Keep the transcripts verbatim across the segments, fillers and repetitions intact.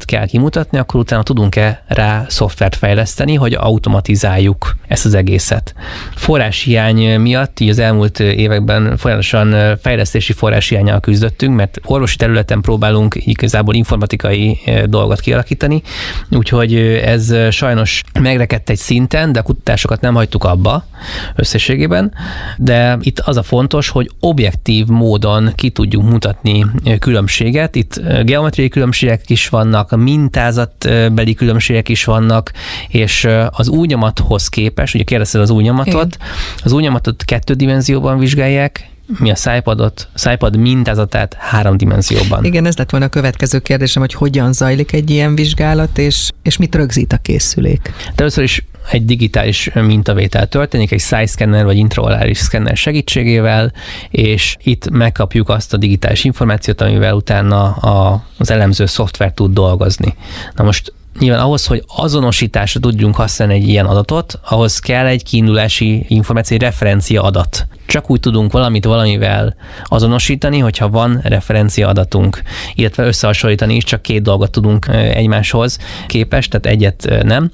kell kimutatni, akkor utána tudunk-e rá szoftvert fejleszteni, hogy automatizáljuk ezt az egészet. Forráshiány miatt így az elmúlt években folyamatosan fejlesztési forráshiánnyal küzdöttünk, mert orvosi területen próbálunk igazából informatikai dolgot kialakítani, úgyhogy ez sajnos megrekedt egy szinten, de a kutatásokat nem hagytuk abba összességében, de itt az a fontos, hogy objektív módon ki tudjuk mutatni különbséget. Itt geometriai különbségek is vannak, mintázatbeli különbségek is vannak, és az új nyomathoz képest, ugye kérdezted az új nyomatot, az új nyomatot kettő dimenzióban vizsgálják, mi a szájpadot, a szájpad mintázatát három dimenzióban. Igen, ez lett volna a következő kérdésem, hogy hogyan zajlik egy ilyen vizsgálat, és, és mit rögzít a készülék. De először is egy digitális mintavétel történik, egy szájszkenner vagy intraorális szkenner segítségével, és itt megkapjuk azt a digitális információt, amivel utána a, az elemző szoftver tud dolgozni. Na most nyilván ahhoz, hogy azonosításra tudjunk használni egy ilyen adatot, ahhoz kell egy kiindulási információ, egy referencia adat. Csak úgy tudunk valamit valamivel azonosítani, hogyha van referencia adatunk, illetve összehasonlítani is, csak két dolgot tudunk egymáshoz képest, tehát egyet nem.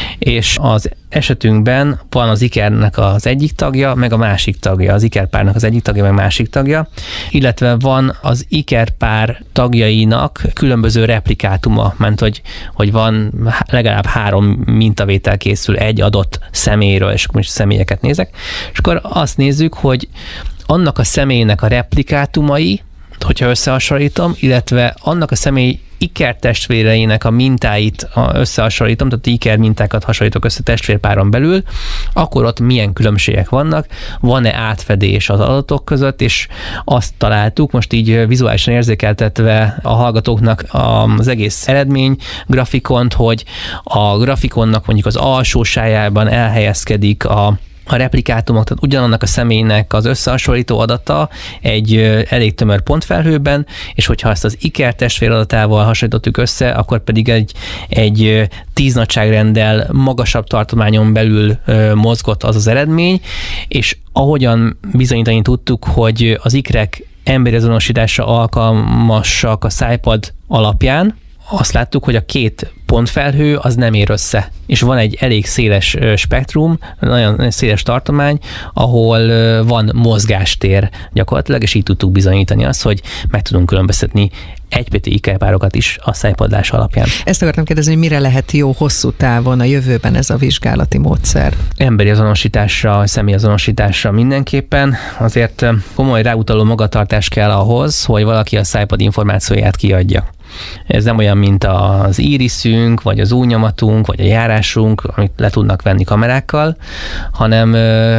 És az esetünkben van az ikernek az egyik tagja, meg a másik tagja, az ikerpárnak az egyik tagja, meg másik tagja, illetve van az ikerpár tagjainak különböző replikátuma, mert hogy, hogy van legalább három mintavétel készül egy adott személyről, és akkor most személyeket nézek, és akkor azt nézzük, hogy annak a személynek a replikátumai, hogyha összehasonlítom, illetve annak a személy ikertestvéreinek a mintáit összehasonlítom, tehát iker mintákat hasonlítok össze testvérpáron belül, akkor ott milyen különbségek vannak, van-e átfedés az adatok között, és azt találtuk, most így vizuálisan érzékeltetve a hallgatóknak az egész eredmény grafikont, hogy a grafikonnak mondjuk az alsó sájában elhelyezkedik a a replikátumok, tehát ugyanannak a személynek az összehasonlító adata egy elég tömör pontfelhőben, és hogyha ezt az iker testvér adatával hasonlítottuk össze, akkor pedig egy, egy tíz nagyságrenddel magasabb tartományon belül mozgott az az eredmény, és ahogyan bizonyítani tudtuk, hogy az ikrek emberi azonosításra alkalmasak a szájpad alapján, azt láttuk, hogy a két pontfelhő az nem ér össze. És van egy elég széles spektrum, nagyon széles tartomány, ahol van mozgástér gyakorlatilag, és így tudtuk bizonyítani azt, hogy meg tudunk különböztetni egy pé té ikerpárokat is a szájpadlás alapján. Ezt akartam kérdezni, hogy mire lehet jó hosszú távon a jövőben ez a vizsgálati módszer? Emberi azonosításra, személyazonosításra mindenképpen. Azért komoly ráutaló magatartás kell ahhoz, hogy valaki a szájpad információját kiadja. Ez nem olyan, mint az íriszünk, vagy az újnyomatunk, vagy a járásunk, amit le tudnak venni kamerákkal, hanem...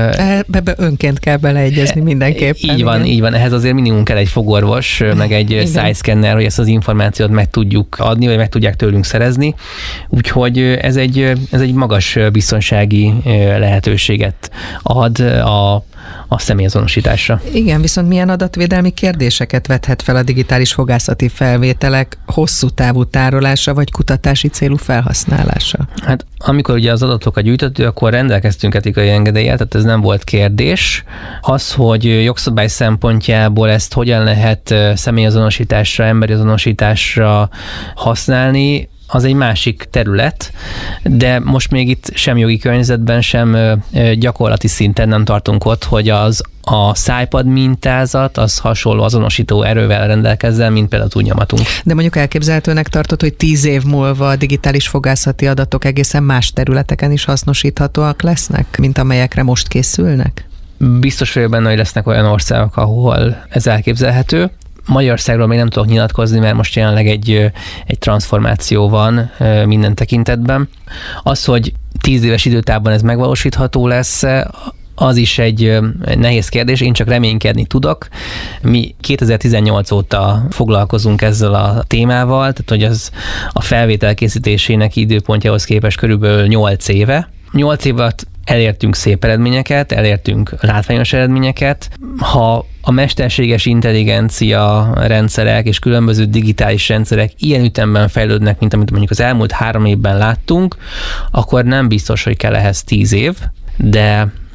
Ebbe önként kell beleegyezni mindenképpen. Így van, igen. így van. Ehhez azért minimum kell egy fogorvos, meg egy szájszkenner, hogy ezt az információt meg tudjuk adni, vagy meg tudják tőlünk szerezni. Úgyhogy ez egy, ez egy magas biztonsági lehetőséget ad a a személyazonosításra. Igen, viszont milyen adatvédelmi kérdéseket vethet fel a digitális fogászati felvételek hosszú távú tárolása vagy kutatási célú felhasználása? Hát amikor ugye az adatokat gyűjtöttük, akkor rendelkeztünk etikai engedéllyel, tehát ez nem volt kérdés. Az, hogy jogszabály szempontjából ezt hogyan lehet személyazonosításra, emberi azonosításra használni, az egy másik terület, de most még itt sem jogi környezetben, sem gyakorlati szinten nem tartunk ott, hogy az a szájpad mintázat az hasonló azonosító erővel rendelkezzen, mint például úgy nyomatunk. De mondjuk elképzelhetőnek tartod, hogy tíz év múlva a digitális fogászati adatok egészen más területeken is hasznosíthatóak lesznek, mint amelyekre most készülnek? Biztos vagyok benne, hogy lesznek olyan országok, ahol ez elképzelhető. Magyarországról még nem tudok nyilatkozni, mert most jelenleg egy, egy transformáció van minden tekintetben. Az, hogy tíz éves időtávban ez megvalósítható lesz, az is egy, egy nehéz kérdés, én csak reménykedni tudok. Mi kétezer-tizennyolc óta foglalkozunk ezzel a témával, tehát hogy az a felvétel készítésének időpontjához képest körülbelül nyolc éve. nyolc év alatt elértünk szép eredményeket, elértünk látványos eredményeket. Ha a mesterséges intelligencia rendszerek és különböző digitális rendszerek ilyen ütemben fejlődnek, mint amit mondjuk az elmúlt három évben láttunk, akkor nem biztos, hogy kell ehhez tíz év, de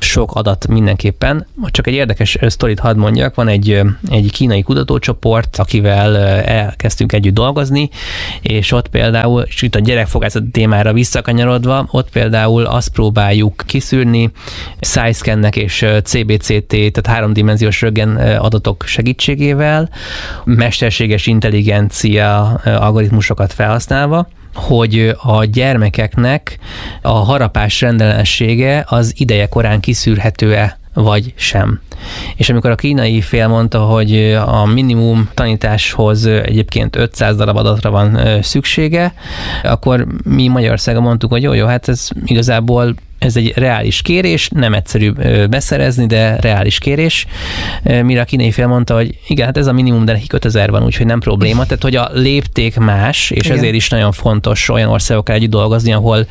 sok adat mindenképpen. Csak egy érdekes sztorit hadd mondjak, van egy, egy kínai kutatócsoport, akivel elkezdtünk együtt dolgozni, és ott például, és itt a gyerekfogászat témára visszakanyarodva, ott például azt próbáljuk kiszűrni SciScannek és cé bé cé té, tehát háromdimenziós röntgen adatok segítségével, mesterséges intelligencia algoritmusokat felhasználva, hogy a gyermekeknek a harapás rendellenessége az ideje korán kiszűrhető-e, vagy sem. És amikor a kínai fél mondta, hogy a minimum tanításhoz egyébként ötszáz darab adatra van szüksége, akkor mi Magyarországon mondtuk, hogy jó, jó, hát ez igazából ez egy reális kérés, nem egyszerű beszerezni, de reális kérés. Mire a kínai fél mondta, hogy igen, hát ez a minimum, de nekik ötezer van, úgyhogy nem probléma. Tehát, hogy a lépték más, és igen. Ezért is nagyon fontos olyan országokkal együtt dolgozni, ahol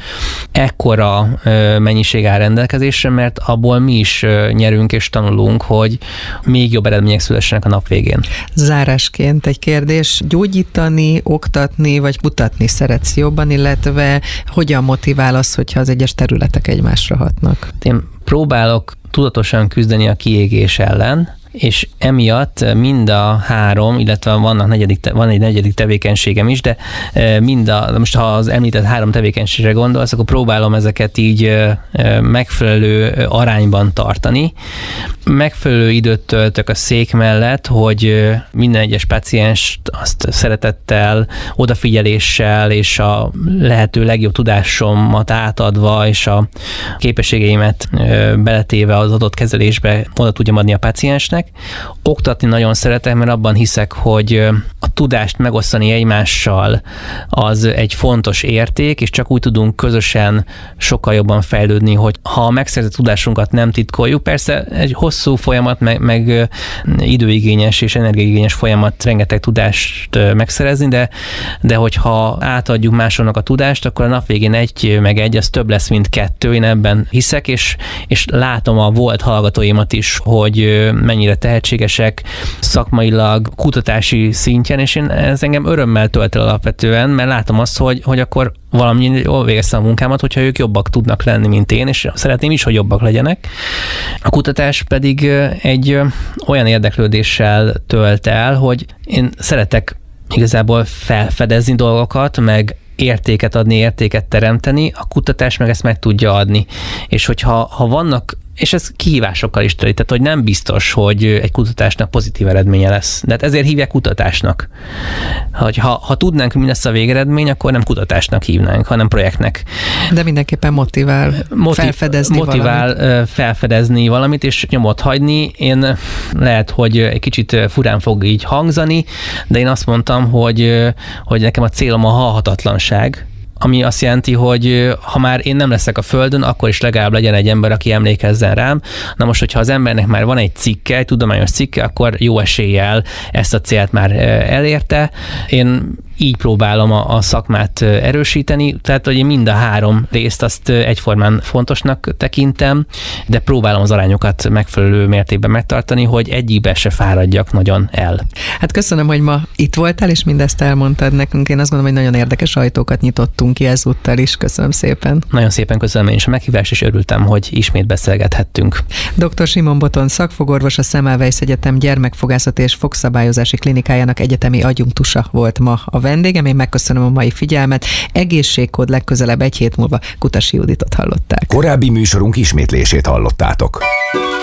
ekkora mennyiség áll rendelkezésre, mert abból mi is nyerünk és tanulunk, hogy még jobb eredmények szülessenek a nap végén. Zárásként egy kérdés. Gyógyítani, oktatni, vagy kutatni szeretsz jobban, illetve hogyan motivál az, hogyha az egyes területek egymásra hatnak? Én próbálok tudatosan küzdeni a kiégés ellen, és emiatt mind a három, illetve vannak negyedik, van egy negyedik tevékenységem is, de mind a, most ha az említett három tevékenységre gondolsz, akkor próbálom ezeket így megfelelő arányban tartani. Megfelelő időt töltök a szék mellett, hogy minden egyes pácienst azt szeretettel, odafigyeléssel és a lehető legjobb tudásomat átadva és a képességeimet beletéve az adott kezelésbe oda tudjam adni a páciensnek. Oktatni nagyon szeretem, mert abban hiszek, hogy a tudást megosztani egymással az egy fontos érték, és csak úgy tudunk közösen sokkal jobban fejlődni, hogy ha a megszerzett tudásunkat nem titkoljuk, persze egy hosszú folyamat, meg, meg időigényes és energiaigényes folyamat rengeteg tudást megszerezni, de, de hogyha átadjuk másoknak a tudást, akkor a nap végén egy meg egy, az több lesz, mint kettő. Én ebben hiszek, és, és látom a volt hallgatóimat is, hogy mennyire tehetségesek szakmailag, kutatási szintjen, és én, ez engem örömmel tölt el alapvetően, mert látom azt, hogy, hogy akkor valami jól végeztem a munkámat, hogyha ők jobbak tudnak lenni, mint én, és szeretném is, hogy jobbak legyenek. A kutatás pedig egy olyan érdeklődéssel tölt el, hogy én szeretek igazából felfedezni dolgokat, meg értéket adni, értéket teremteni, a kutatás meg ezt meg tudja adni. És hogyha ha vannak, és ez kihívásokkal is teli, tehát hogy nem biztos, hogy egy kutatásnak pozitív eredménye lesz. De hát ezért hívják kutatásnak. Hogy ha, ha tudnánk, mi lesz a végeredmény, akkor nem kutatásnak hívnánk, hanem projektnek. De mindenképpen motivál Motiv- felfedezni motivál valamit. felfedezni valamit, és nyomot hagyni. Én lehet, hogy egy kicsit furán fog így hangzani, de én azt mondtam, hogy, hogy nekem a célom a halhatatlanság, ami azt jelenti, hogy ha már én nem leszek a Földön, akkor is legalább legyen egy ember, aki emlékezzen rám. Na most, hogyha az embernek már van egy cikke, egy tudományos cikke, akkor jó eséllyel ezt a célt már elérte. Én így próbálom a, a szakmát erősíteni, tehát hogy én mind a három részt azt egyformán fontosnak tekintem, de próbálom az arányokat megfelelő mértékben megtartani, hogy egyikbe se fáradjak nagyon el. Hát köszönöm, hogy ma itt voltál, és mindezt elmondtad nekünk. Én azt gondolom, hogy nagyon érdekes ajtókat nyitottunk ki ezúttal is. Köszönöm szépen. Nagyon szépen köszönöm én is a meghívást, és örültem, hogy ismét beszélgethettünk. doktor Simon Botond szakfogorvos, a Semmelweis Egyetem gyermekfogászati és fogszabályozási klinikájának egyetemi adjunktusa volt ma a vendégem. Én megköszönöm a mai figyelmet. Egészségkód legközelebb egy hét múlva. Kutasi Juditot hallották. Korábbi műsorunk ismétlését hallottátok.